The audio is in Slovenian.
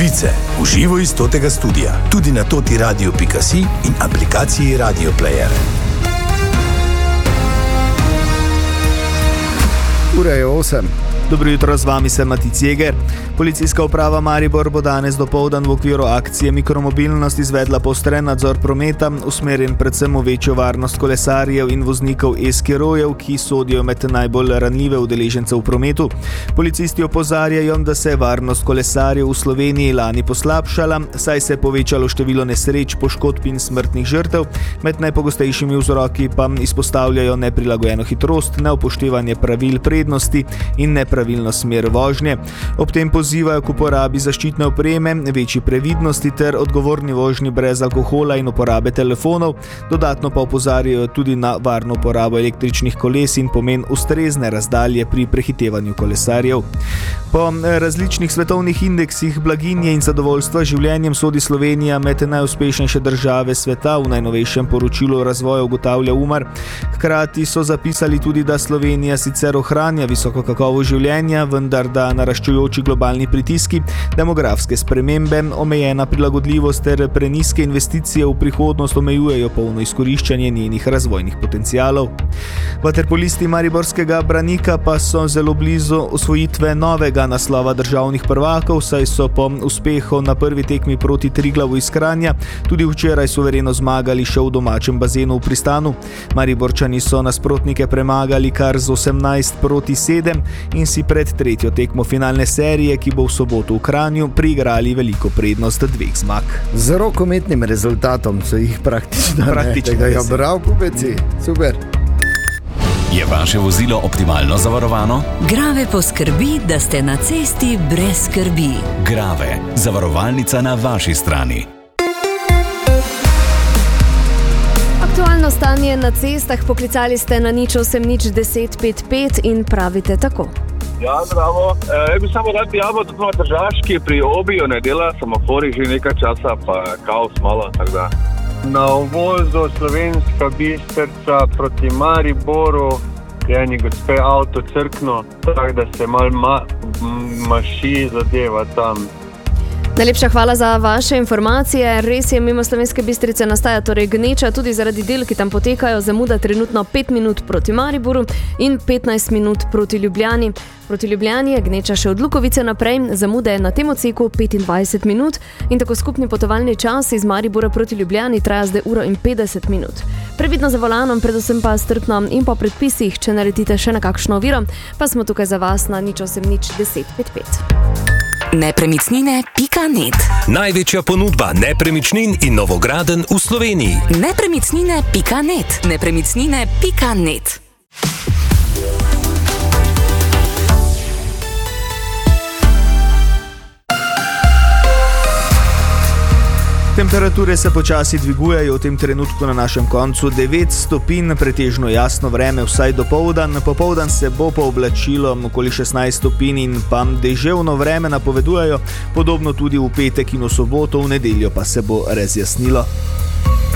Novice v živo iz totega studia, tudi na totiradio.si in aplikaciji Radio Player. Ura je 8. Dobro jutro, z vami sem Matic Jeger. Policijska uprava Maribor bo danes dopoldan v okviru akcije Mikromobilnost izvedla poostren nadzor prometa, usmerjen predvsem v večjo varnost kolesarjev in voznikov e-skirojev, ki sodijo med najbolj ranljive udeležence v prometu. Policisti opozarjajo, da se je varnost kolesarjev v Sloveniji lani poslabšala, saj se je povečalo število nesreč, poškodb in smrtnih žrtev. Med najpogostejšimi vzroki pa izpostavljajo neprilagojeno hitrost, neupoštevanje pravil prednosti in nepravilno smer vožnje. Ob tem pozivajo k uporabi zaščitne opreme, večji previdnosti ter odgovorni vožnji brez alkohola in uporabe telefonov. Dodatno pa opozarjajo tudi na varno uporabo električnih koles in pomen ustrezne razdalje pri prehitevanju kolesarjev. Po različnih svetovnih indeksih blaginje in zadovoljstva življenjem sodi Slovenija med najuspešnejše države sveta, v najnovejšem poročilu o razvoju ugotavlja UMAR. Hkrati so zapisali tudi, da Slovenija sicer ohranja visoko kakovost življenja, vendar da naraščujoči globalni pritiski, demografske spremembe, omejena prilagodljivost ter prenizke investicije v prihodnost omejujejo polno izkoriščanje njenih razvojnih potencialov. Vaterpolisti mariborskega Branika pa so zelo blizu osvojitve novega naslova državnih prvakov, saj so po uspehu na prvi tekmi proti Triglavu iz Kranja tudi včeraj suvereno zmagali še v domačem bazenu v Pristanu. Mariborčani so nasprotnike premagali kar z 18-7 in si pred tretjo tekmo finalne serije, ki bo v soboto v Kranju, priigrali veliko prednost 2 zmag. Z rokometnim rezultatom so jih praktično Praktično. Ja, bravo, pubeci, super. Je vaše vozilo optimalno zavarovano? Grave poskrbi, da ste na cesti brez skrbi. Grave, zavarovalnica na vaši strani. Aktualno stanje na cestah, poklicali ste na 0800 10 55 in pravite tako. Ja, bravo. Jaz bi samo rad prijavil, da smo na Tržaški pri Obiju ne dela semafori že nekaj časa, pa kaos malo, tako da. Na uvozu Slovenska Bistrica proti Mariboru je eni gospe avto crkno, tako da se malo maši zadeva tam. Najlepša hvala za vaše informacije. Res je, mimo Slovenske Bistrice nastaja torej gneča, tudi zaradi del, ki tam potekajo. Zamuda trenutno 5 minut proti Mariboru in 15 minut proti Ljubljani. Proti Ljubljani je gneča še od Lukovice naprej, zamuda je na tem odseku 25 minut in tako skupni potovalni čas iz Maribora proti Ljubljani traja zdaj 1:50 minut. Previdno za volanom, predvsem pa strpno in po predpisih, če naredite še na kakšno oviro, pa smo tukaj za vas na 0800 10 55. Nepremičnine.net. Največja ponudba nepremičnin in novogradenj v Sloveniji. Nepremičnine.net. Nepremičnine.net. Temperature se počasi dvigujejo, v tem trenutku na našem koncu 9 stopinj, pretežno jasno vreme vsaj dopoldan. Popoldan se bo pooblačilo okoli 16 stopinj in pa deževno vreme napovedujejo, podobno tudi v petek in v soboto, v nedeljo pa se bo razjasnilo.